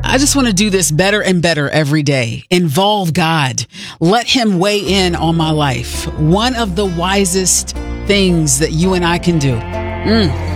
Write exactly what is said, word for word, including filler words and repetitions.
I just want to do this better and better every day. Involve God. Let him weigh in on my life. One of the wisest things that you and I can do. Mm.